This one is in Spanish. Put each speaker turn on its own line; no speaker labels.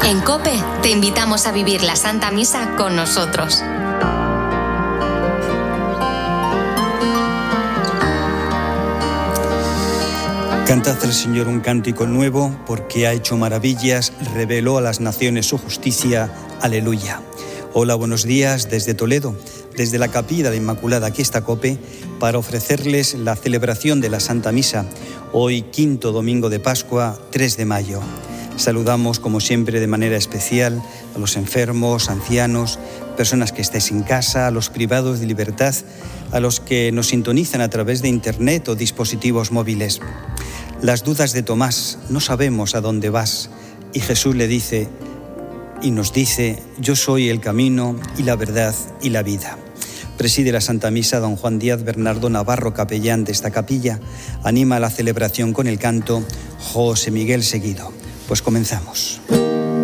En COPE te invitamos a vivir la Santa Misa con nosotros.
Cantad al Señor un cántico nuevo, porque ha hecho maravillas, reveló a las naciones su justicia. Aleluya. Hola, buenos días desde Toledo, desde la Capilla de la Inmaculada. Aquí está COPE para ofrecerles la celebración de la Santa Misa. Hoy, quinto domingo de Pascua, 3 de mayo. Saludamos, como siempre, de manera especial a los enfermos, ancianos, personas que estéis en casa, a los privados de libertad, a los que nos sintonizan a través de internet o dispositivos móviles. Las dudas de Tomás: no sabemos a dónde vas. Y Jesús le dice y nos dice: yo soy el camino y la verdad y la vida. Preside la Santa Misa don Juan Díaz Bernardo Navarro, capellán de esta capilla. Anima la celebración con el canto José Miguel Seguido. Pues comenzamos.